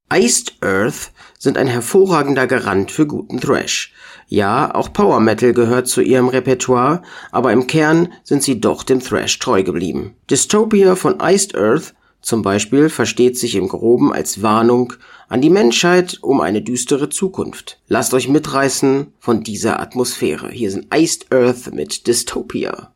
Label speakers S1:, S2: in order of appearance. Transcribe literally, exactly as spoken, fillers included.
S1: Iced Earth sind ein hervorragender Garant für guten Thrash. Ja, auch Power Metal gehört zu ihrem Repertoire, aber im Kern sind sie doch dem Thrash treu geblieben. Dystopia von Iced Earth zum Beispiel versteht sich im Groben als Warnung an die Menschheit um eine düstere Zukunft. Lasst euch mitreißen von dieser Atmosphäre. Hier sind Iced Earth mit Dystopia.